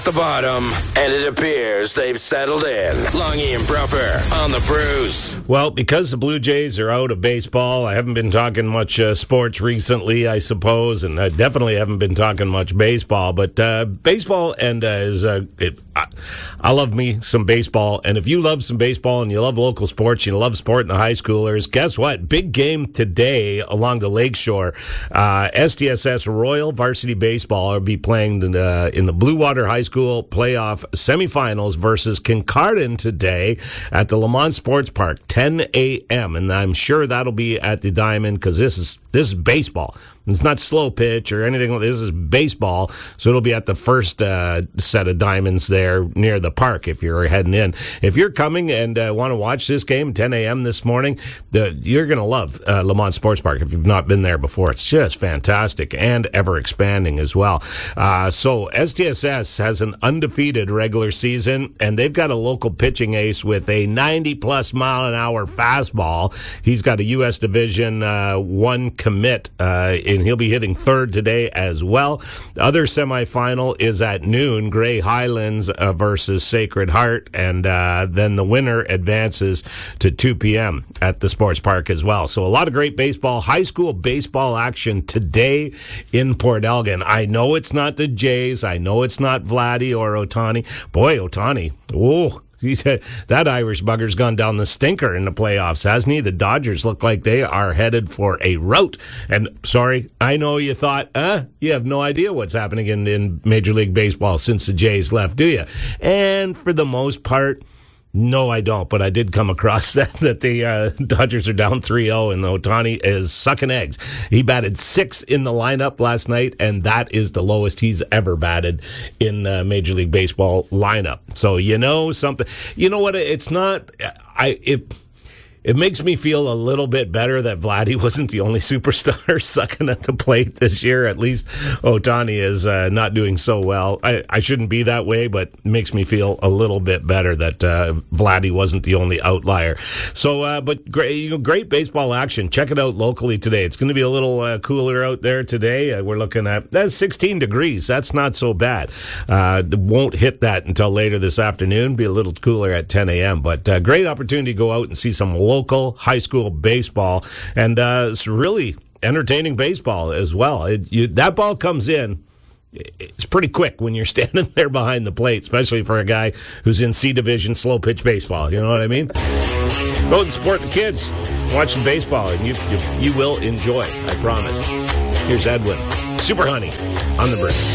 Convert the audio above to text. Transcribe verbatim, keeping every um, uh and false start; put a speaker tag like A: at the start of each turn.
A: The bottom, and it appears they've settled in. Longy and Bruffer on the Bruce.
B: Well, because the Blue Jays are out of baseball, I haven't been talking much uh, sports recently, I suppose, and I definitely haven't been talking much baseball. But uh, baseball and uh, is uh, it, I, I love me some baseball, and if you love some baseball and you love local sports, you love sport in the high schoolers, guess what? Big game today along the lakeshore. Uh, S T S S Royal Varsity Baseball will be playing in, uh, in the Blue Water High School School playoff semifinals versus Kincardine today at the Lamont Sports Park, ten a.m. And I'm sure that'll be at the Diamond because this is this is baseball. It's not slow pitch or anything. This is baseball, so it'll be at the first uh, set of diamonds there near the park if you're heading in. If you're coming and uh, want to watch this game, ten a.m. this morning, the, you're going to love uh, Lamont Sports Park if you've not been there before. It's just fantastic and ever-expanding as well. Uh, so S T S S has an undefeated regular season, and they've got a local pitching ace with a ninety-plus mile-an-hour fastball. He's got a U S Division uh, one commit uh and he'll be hitting third today as well. The other semifinal is at noon, Gray Highlands uh, versus Sacred Heart, and uh, then the winner advances to two p.m. at the sports park as well. So a lot of great baseball, high school baseball action today in Port Elgin. I know it's not the Jays. I know it's not Vladdy or Ohtani. Boy, Ohtani, oh, He said that Irish bugger's gone down the stinker in the playoffs, hasn't he? The Dodgers look like they are headed for a rout. And sorry, I know you thought, uh, you have no idea what's happening in, in Major League Baseball since the Jays left, do you? And for the most part, no, I don't, but I did come across that, that the uh, Dodgers are down three oh and Ohtani is sucking eggs. He batted six in the lineup last night, and that is the lowest he's ever batted in uh, Major League Baseball lineup. So, you know something. You know what? It's not... I it. It makes me feel a little bit better that Vladdy wasn't the only superstar sucking at the plate this year. At least Ohtani is uh, not doing so well. I, I shouldn't be that way, but it makes me feel a little bit better that uh, Vladdy wasn't the only outlier. So, uh, but great, you know, great baseball action. Check it out locally today. It's going to be a little uh, cooler out there today. Uh, we're looking at that's sixteen degrees. That's not so bad. Uh, won't hit that until later this afternoon. Be a little cooler at ten a.m. But uh, great opportunity to go out and see some local high school baseball, and uh, it's really entertaining baseball as well. It, you, that ball comes in, it's pretty quick when you're standing there behind the plate, especially for a guy who's in C Division slow pitch baseball. You know what I mean? Go and support the kids. Watch some baseball, and you, you, you will enjoy, I promise. Here's Edwin, Super Honey, on the break.